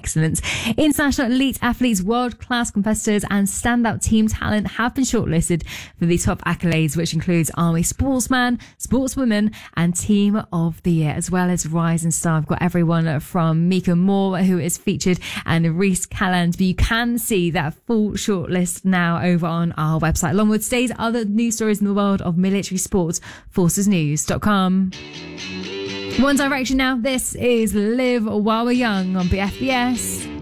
excellence. International elite athletes, world-class competitors and standout team talent have been shortlisted for the top accolades, which includes Army Sportsman, Sportswoman and Team of the Year, as well as Rising Star. I've got everyone from Mika Moore, who is featured, and Reese Calland. But you can see that full shortlist now over on our website, along with today's other news stories in the world of military sports, forcesnews.com. One Direction now. This is Live While We're Young on BFBS.